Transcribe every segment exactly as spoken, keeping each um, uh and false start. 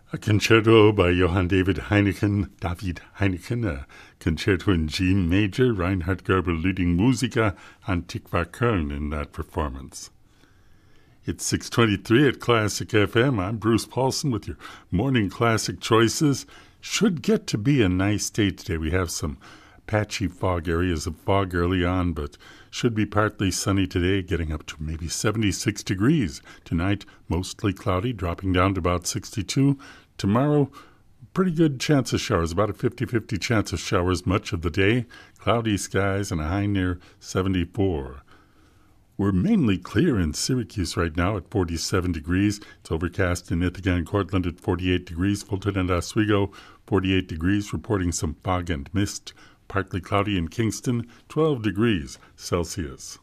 A concerto by Johann David Heineken, David Heineken, a concerto in G major, Reinhard Gerber leading Musica, and Tikva Köln in that performance. It's six twenty-three at Classic F M. I'm Bruce Paulson with your morning classic choices. Should get to be a nice day today. We have some patchy fog areas of fog early on, but should be partly sunny today, getting up to maybe seventy-six degrees. Tonight, mostly cloudy, dropping down to about sixty-two. Tomorrow, pretty good chance of showers, about a fifty-fifty chance of showers much of the day. Cloudy skies and a high near seventy-four. We're mainly clear in Syracuse right now at forty-seven degrees. It's overcast in Ithaca and Cortland at forty-eight degrees. Fulton and Oswego, forty-eight degrees, reporting some fog and mist. Partly cloudy in Kingston, twelve degrees Celsius.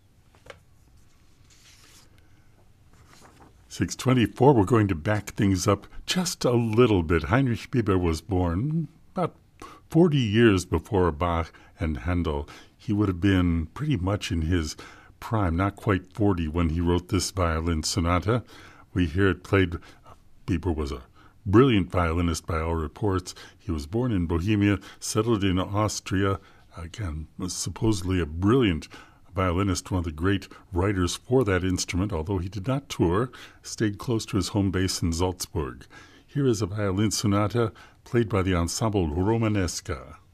six twenty-four, we're going to back things up just a little bit. Heinrich Bieber was born about forty years before Bach and Handel. He would have been pretty much in his prime, not quite forty, when he wrote this violin sonata. We hear it played. Bieber was a brilliant violinist by all reports. He was born in Bohemia, settled in Austria. Again, was supposedly a brilliant violinist, one of the great writers for that instrument, although he did not tour, stayed close to his home base in Salzburg. Here is a violin sonata played by the ensemble Romanesca.